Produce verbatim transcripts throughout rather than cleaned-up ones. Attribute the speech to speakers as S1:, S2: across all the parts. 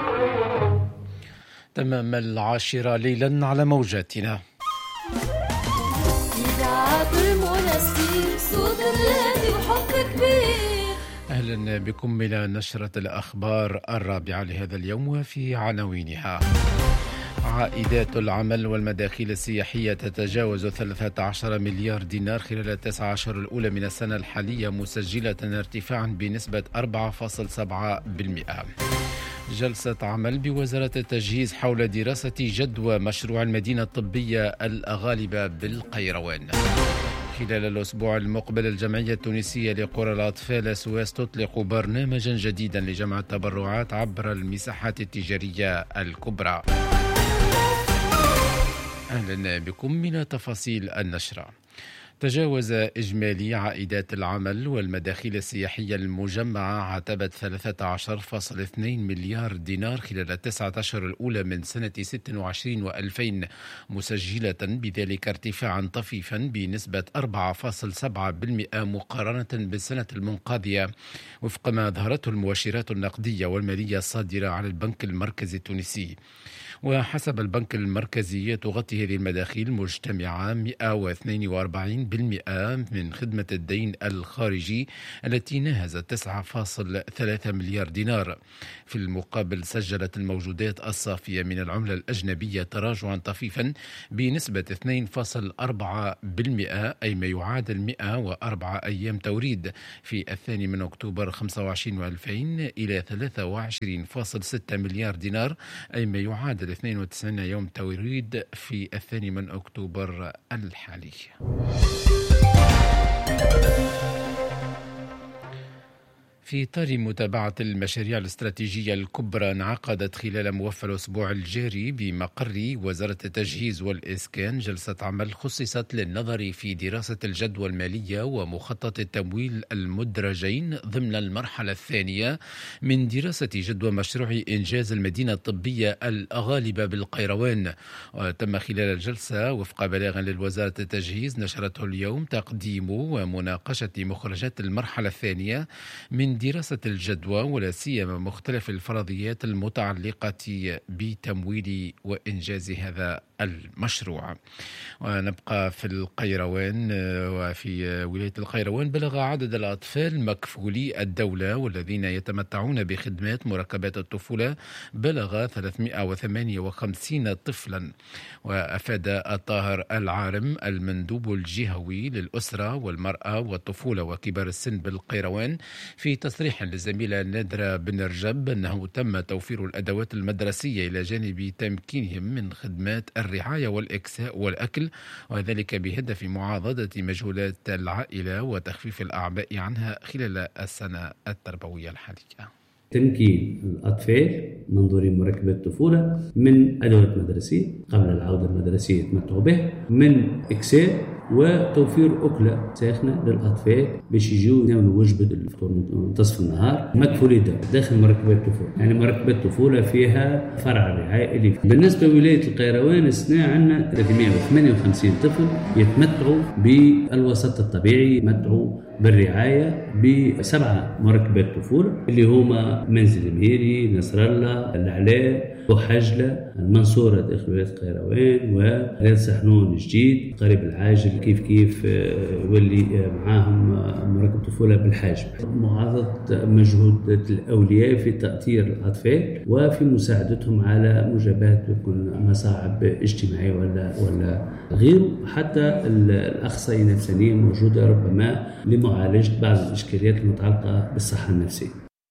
S1: تمام العاشرة ليلا على موجاتنا. أهلا بكم إلى نشرة الأخبار الرابعة لهذا اليوم، وفي عناوينها: عائدات العمل والمداخيل السياحية تتجاوز ثلاثة عشر مليار دينار خلال التسعة عشر الأولى من السنة الحالية، مسجلة ارتفاعا بنسبة أربعة فاصلة سبعة بالمئة. جلسة عمل بوزارة التجهيز حول دراسة جدوى مشروع المدينة الطبية الأغالبة بالقيروان. خلال الأسبوع المقبل الجمعية التونسية لقرى الأطفال سواس تطلق برنامجا جديدا لجمع التبرعات عبر المساحات التجارية الكبرى. أهلا بكم من تفاصيل النشرة. تجاوز إجمالي عائدات العمل والمداخيل السياحية المجمعة عتبة ثلاثة عشر فاصلة اثنين مليار دينار خلال التسعة أشهر الأولى من سنة ستة وعشرين وألفين، مسجلة بذلك ارتفاعا طفيفا بنسبة أربعة فاصلة سبعة بالمئة مقارنة بالسنة المنقضية، وفق ما أظهرته المؤشرات النقدية والمالية الصادرة على البنك المركزي التونسي. وحسب البنك المركزي تغطي هذه المداخيل مجتمعة مئة واثنين وأربعين بالمئة من خدمة الدين الخارجي التي ناهزت تسعة فاصلة ثلاثة مليار دينار. في المقابل سجلت الموجودات الصافية من العملة الأجنبية تراجعا طفيفا بنسبة اثنين فاصلة أربعة بالمئة، أي ما يعادل مئة وأربعة أيام توريد في الثاني من أكتوبر خمسة وعشرين وألفين إلى ثلاثة وعشرين فاصلة ستة مليار دينار، أي ما يعادل اثنين وتسعين يوم توريد في الثاني من أكتوبر الحالي. في إطار متابعة المشاريع الاستراتيجية الكبرى، انعقدت خلال موفى الأسبوع الجاري بمقر وزارة التجهيز والإسكان جلسة عمل خصصت للنظر في دراسة الجدوى المالية ومخطط التمويل المدرجين ضمن المرحلة الثانية من دراسة جدوى مشروع إنجاز المدينة الطبية الأغالبة بالقيروان. وتم خلال الجلسة وفق بلاغ للوزارة التجهيز نشرته اليوم تقديم ومناقشة مخرجات المرحلة الثانية من دراسة الجدوى، ولا سيما مختلف الفرضيات المتعلقة بتمويل وإنجاز هذا المشروع. ونبقى في القيروان، وفي ولاية القيروان بلغ عدد الأطفال مكفولي الدولة والذين يتمتعون بخدمات مركبات الطفولة بلغ ثلاثمئة وثمانية وخمسين طفلا. وأفاد الطاهر العارم المندوب الجهوي للأسرة والمرأة والطفولة وكبار السن بالقيروان في تصريح للزميلة نادرة بن رجب أنه تم توفير الأدوات المدرسية إلى جانب تمكينهم من خدمات الرعاية والإكساء والأكل، وذلك بهدف معاضدة مجهولات العائلة وتخفيف الأعباء عنها خلال السنة التربوية الحالية.
S2: تمكين الأطفال منظور مركبات الطفولة من أدوات مدرسية قبل العودة المدرسية يتمتعوا به، من إكساء وتوفير أكلة ساخنة للأطفال باش يجوا يناولوا وجبة الفطور منتصف النهار مكفولي داخل مركبات الطفولة. يعني مركبات الطفولة فيها فرع الرعاية اللي فيه. بالنسبة لولاية القيروان السنة عندنا ثلاثمئة وثمانية وخمسين طفل يتمتعوا بالوسط الطبيعي، يتمتعوا بالرعاية بسبعة مركبات طفولة اللي هما منزل مهيري، نصر الله، العلاء، وحجلة، المنصورة داخل ولاية القيروان، ورياض سحنون جديد قريب العاجل كيف كيف يولي معاهم مركب طفولة بالحاجب. معاضدة مجهود الأولياء في تأطير الأطفال وفي مساعدتهم على مجابهة مصاعب اجتماعية ولا ولا غيره، حتى الأخصائيين النفسانيين موجودة ربما لمعالجة بعض الإشكاليات المتعلقة بالصحة النفسية.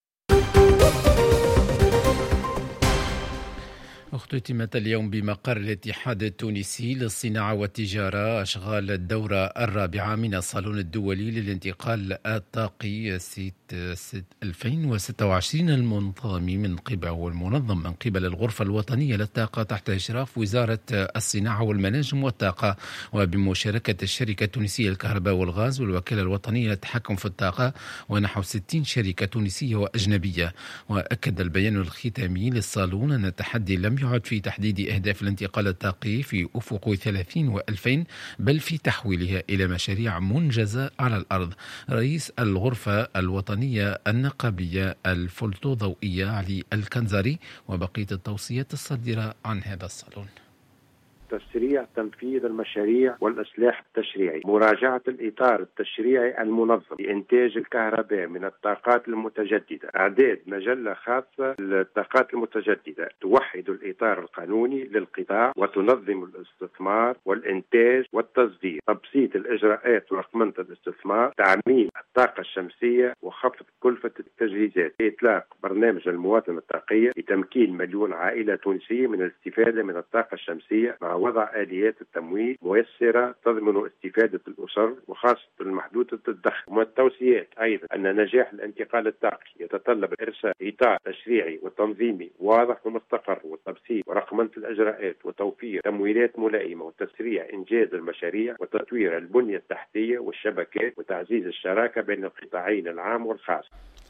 S1: اختتمت اليوم بمقر الاتحاد التونسي للصناعة والتجارة أشغال الدورة الرابعة من الصالون الدولي للانتقال الطاقي ألفين وستة وعشرين المنظم من قبل والمنظم من قبل الغرفة الوطنية للطاقة تحت إشراف وزارة الصناعة والمناجم والطاقة، وبمشاركة الشركة التونسية للكهرباء والغاز والوكالة الوطنية للتحكم في الطاقة ونحو ستين شركة تونسية وأجنبية. وأكد البيان الختامي للصالون أن التحدي لم يعد التبرعات في تحديد أهداف الانتقال الطاقي في أفق ثلاثين وألفين، بل في تحويلها إلى مشاريع منجزة على الأرض. رئيس الغرفة الوطنية النقابية الفلتوضوئية علي الكنزاري وبقية التوصيات الصادرة عن هذا الصالون:
S3: تسريع تنفيذ المشاريع والإصلاح التشريعي، مراجعة الإطار التشريعي المنظم لإنتاج الكهرباء من الطاقات المتجددة، إعداد مجلة خاصة للطاقات المتجددة توحد الإطار القانوني للقطاع وتنظم الاستثمار والإنتاج والتصدير، تبسيط الإجراءات ورقمنة الاستثمار، تعميم الطاقة الشمسية وخفض كلفة التجهيزات، إطلاق برنامج المواطنة الطاقية لتمكين مليون عائلة تونسية من الاستفادة من الطاقة الشمسية مع وضع آليات التمويل ميسرة تضمن استفادة الأسر وخاصة المحدودة الدخل. ومن التوصيات أيضا أن نجاح الانتقال الطاقي يتطلب إرساء إطار تشريعي وتنظيمي واضح ومستقر والتبسيط ورقمنة الإجراءات وتوفير تمويلات ملائمة وتسريع إنجاز المشاريع وتطوير البنية التحتية والشبكات وتعزيز الشراكة بين القطاعين العام والخاص.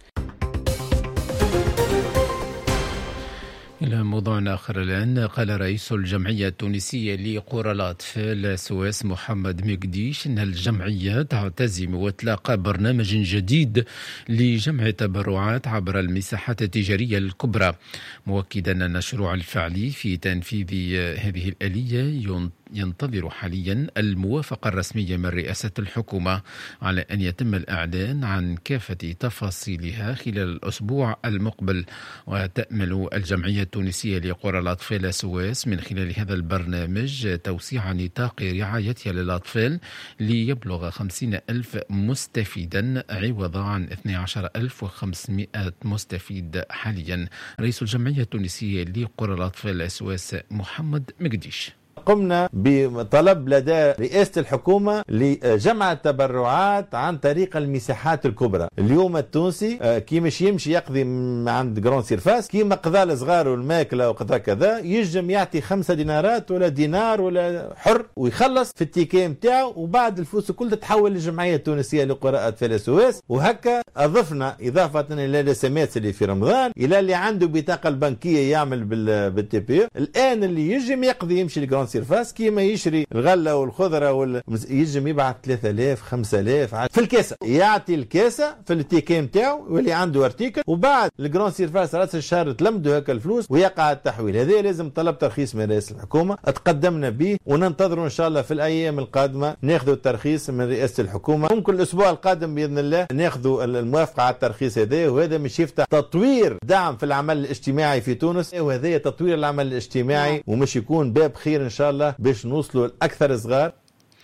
S1: إلى موضوع آخر الآن. قال رئيس الجمعية التونسية لقرى الأطفال سويس محمد مقديش أن الجمعية تعتزم وإطلاق برنامج جديد لجمع تبرعات عبر المساحات التجارية الكبرى، مؤكدا أن المشروع الفعلي في تنفيذ هذه الآلية ينتظر حاليا الموافقة الرسمية من رئاسة الحكومة على أن يتم الإعلان عن كافة تفاصيلها خلال الأسبوع المقبل. وتأمل الجمعية التونسية لقرى الأطفال سويس من خلال هذا البرنامج توسيع نطاق رعايتها للأطفال ليبلغ خمسين ألف مستفيدا عوضا عن اثني عشر ألف وخمسمائة مستفيد حاليا. رئيس الجمعية التونسية لقرى الأطفال سويس محمد مقديش:
S4: قمنا بطلب لدى رئاسة الحكومة لجمع التبرعات عن طريق المساحات الكبرى. اليوم التونسي كي مش يمشي يقضي عند جرون سيرفاس كيما قضاء الصغار والماكلة وقضاء كذا يجم يعطي خمسة دينارات ولا دينار ولا حر ويخلص في التيكي متاعه، وبعد الفلوس كلها تتحول للجمعية التونسية لقرى أطفال سويس. وهكا أضفنا إضافة إلى السمات اللي في رمضان إلى اللي عنده بطاقة البنكية يعمل بالتي بي، الآن اللي يجم يقضي يمشي لجرون سيرفاس كيما يشري الغله والخضره وال... يجم يبعث ثلاثة آلاف خمسة آلاف في الكاسه، يعطي الكاسه في التيكي نتاعو واللي عنده ارتيكل، وبعد الجرون سيرفاس راس الشهر تلمدوا هكا الفلوس ويقع التحويل. هذا لازم طلب ترخيص من رئاسه الحكومه تقدمنا به، وننتظروا ان شاء الله في الايام القادمه ناخذوا الترخيص من رئاسه الحكومه. ممكن الاسبوع القادم باذن الله ناخذوا الموافقه على الترخيص هذا، وهذا مش يفتح تطوير دعم في العمل الاجتماعي في تونس، وهذا تطوير العمل الاجتماعي ومش يكون باب خير ان شاء الله باش نوصلوا لأكثر صغار.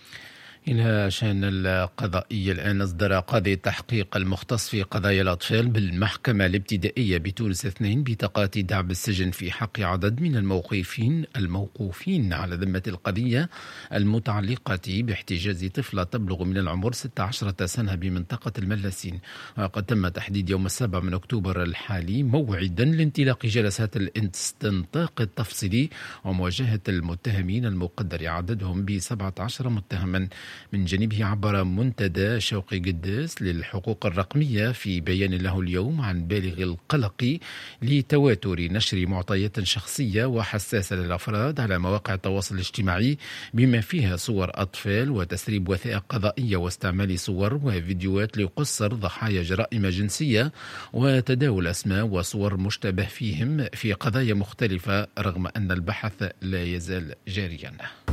S1: إلى شأن القضائية الآن. أصدر قاضي التحقيق المختص في قضايا الأطفال بالمحكمة الابتدائية بتونس اثنين بطاقات دعم السجن في حق عدد من الموقوفين الموقوفين على ذمة القضية المتعلقة باحتجاز طفلة تبلغ من العمر ستة عشر سنة بمنطقة الملاسين. وقد تم تحديد يوم السابع من أكتوبر الحالي موعدا لانطلاق جلسات الاستنطاق التفصيلي ومواجهة المتهمين المقدر عددهم بسبعة عشر متهما. من جانبه عبر منتدى شوقي قداس للحقوق الرقمية في بيان له اليوم عن بالغ القلق لتواتر نشر معطيات شخصية وحساسة للأفراد على مواقع التواصل الاجتماعي بما فيها صور أطفال وتسريب وثائق قضائية واستعمال صور وفيديوهات ليقصر ضحايا جرائم جنسية وتداول أسماء وصور مشتبه فيهم في قضايا مختلفة رغم أن البحث لا يزال جاريا.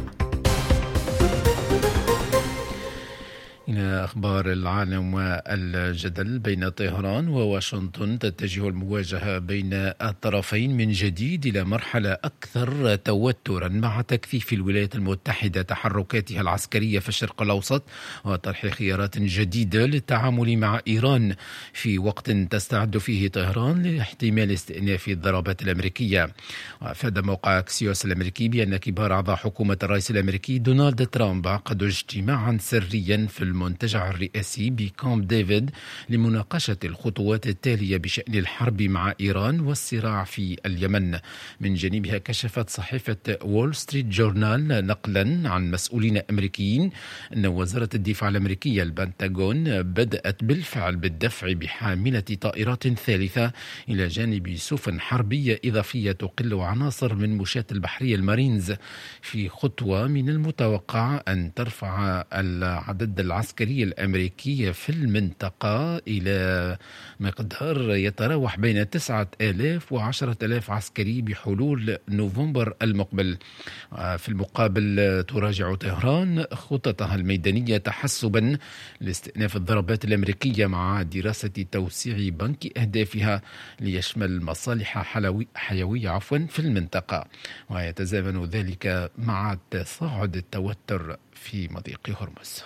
S1: إلى أخبار العالم والجدل. بين طهران وواشنطن تتجه المواجهة بين الطرفين من جديد إلى مرحلة أكثر توترا مع تكثيف الولايات المتحدة تحركاتها العسكرية في الشرق الأوسط وطرح خيارات جديدة للتعامل مع إيران في وقت تستعد فيه طهران لاحتمال استئناف الضربات الأمريكية. وأفاد موقع أكسيوس الأمريكي بأن كبار أعضاء حكومة الرئيس الأمريكي دونالد ترامب عقدوا اجتماعا سريا في المنتجع الرئاسي بكامب ديفيد لمناقشة الخطوات التالية بشأن الحرب مع إيران والصراع في اليمن. من جانبها كشفت صحيفة وول ستريت جورنال نقلا عن مسؤولين أمريكيين أن وزارة الدفاع الأمريكية البنتاغون بدأت بالفعل بالدفع بحاملة طائرات ثالثة إلى جانب سفن حربية إضافية تقل عناصر من مشاة البحرية المارينز، في خطوة من المتوقع أن ترفع العدد العسكري الأمريكي في المنطقة إلى مقدار يتراوح بين تسعة آلاف وعشرة آلاف عسكري بحلول نوفمبر المقبل. في المقابل تراجع طهران خططها الميدانية تحسبا لاستئناف الضربات الأمريكية مع دراسة توسيع بنك أهدافها ليشمل مصالح حيوية عفوا في المنطقة، ويتزامن ذلك مع تصاعد التوتر في مضيق هرمز.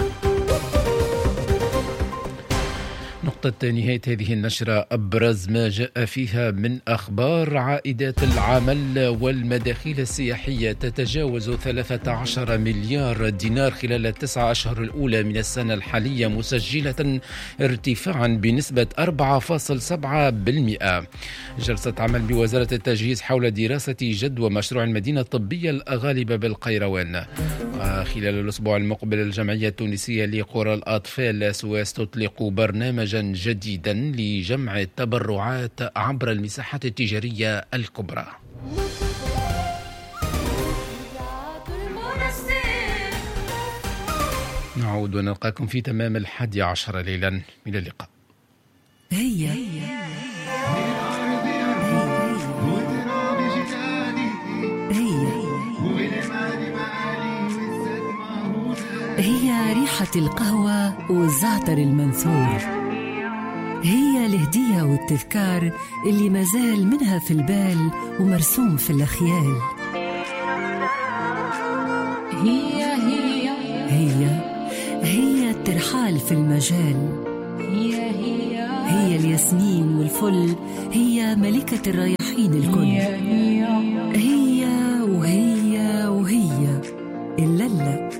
S1: نقطة نهاية هذه النشرة أبرز ما جاء فيها من أخبار. عائدات العمل والمداخيل السياحية تتجاوز ثلاثة عشر مليار دينار خلال التسعة أشهر الأولى من السنة الحالية، مسجلة ارتفاعا بنسبة أربعة فاصلة سبعة بالمئة. جلسة عمل بوزارة التجهيز حول دراسة جدوى مشروع المدينة الطبية الغالبة بالقيروان. خلال الأسبوع المقبل الجمعية التونسية لقرى الأطفال سواس تطلق برنامجا جديدا لجمع التبرعات عبر المساحات التجارية الكبرى. نعود ونلقاكم في تمام الحادي عشر ليلا. إلى اللقاء. هي هي
S5: هي ريحة القهوة والزعتر المنثور، هي الهدية والتذكار اللي مازال منها في البال ومرسوم في الأخيال. هي هي هي هي الترحال في المجال، هي هي هي الياسمين والفل، هي ملكة الرياحين الكل. هي هي هي وهي وهي إلا لا